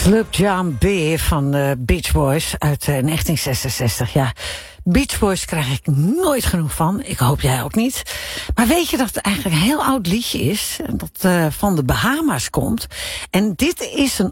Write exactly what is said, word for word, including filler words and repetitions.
Sloop John B. van de Beach Boys uit uh, negentien zesenzestig. Ja, Beach Boys krijg ik nooit genoeg van. Ik hoop jij ook niet. Maar weet je dat het eigenlijk een heel oud liedje is? Dat uh, van de Bahama's komt. En dit is een